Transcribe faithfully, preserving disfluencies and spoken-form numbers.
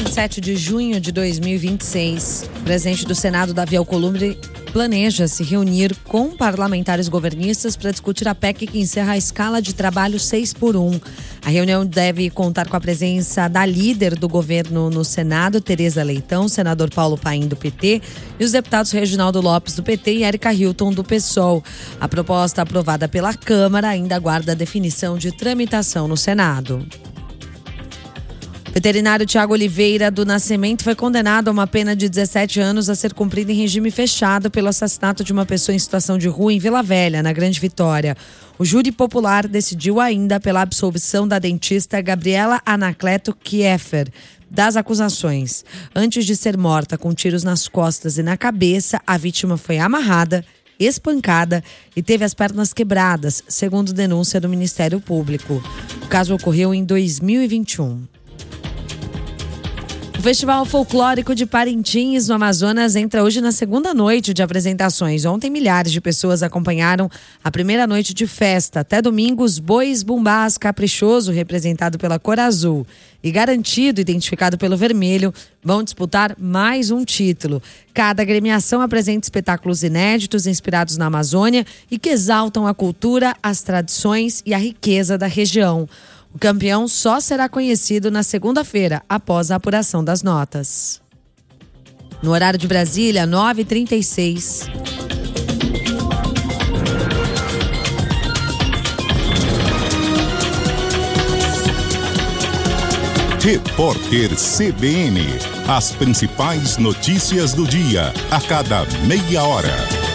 vinte e sete de junho de dois mil e vinte e seis. O presidente do Senado, Davi Alcolumbre, planeja se reunir com parlamentares governistas para discutir a P E C que encerra a escala de trabalho seis por um. A reunião deve contar com a presença da líder do governo no Senado, Tereza Leitão, senador Paulo Paim, do P T, e os deputados Reginaldo Lopes, do P T, e Érica Hilton, do PSOL. A proposta aprovada pela Câmara ainda aguarda a definição de tramitação no Senado. O veterinário Tiago Oliveira do Nascimento foi condenado a uma pena de dezessete anos a ser cumprida em regime fechado pelo assassinato de uma pessoa em situação de rua em Vila Velha, na Grande Vitória. O júri popular decidiu ainda pela absolvição da dentista Gabriela Anacleto Kieffer das acusações. Antes de ser morta com tiros nas costas e na cabeça, a vítima foi amarrada, espancada e teve as pernas quebradas, segundo denúncia do Ministério Público. O caso ocorreu em dois mil e vinte e um. O Festival Folclórico de Parintins, no Amazonas, entra hoje na segunda noite de apresentações. Ontem, milhares de pessoas acompanharam a primeira noite de festa. Até domingo, os Bois Bumbás Caprichoso, representado pela cor azul, e Garantido, identificado pelo vermelho, vão disputar mais um título. Cada agremiação apresenta espetáculos inéditos inspirados na Amazônia e que exaltam a cultura, as tradições e a riqueza da região. O campeão só será conhecido na segunda-feira, após a apuração das notas. No horário de Brasília, nove e trinta e seis. Repórter C B N. As principais notícias do dia, a cada meia hora.